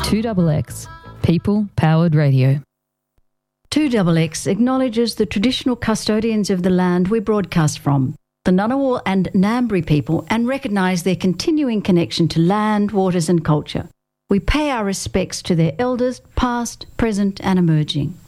2XX, People Powered Radio. 2XX acknowledges the traditional custodians of the land we broadcast from, the Ngunnawal and Ngambri people, and recognise their continuing connection to land, waters and culture. We pay our respects to their elders, past, present and emerging.